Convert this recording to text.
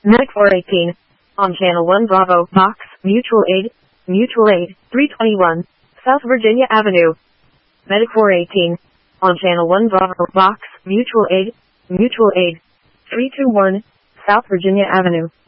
Medic 418. On Channel 1 Bravo, Box, Mutual Aid, 321, South Virginia Avenue. Medic 418. On Channel 1 Bravo, Box, Mutual Aid, 321, South Virginia Avenue.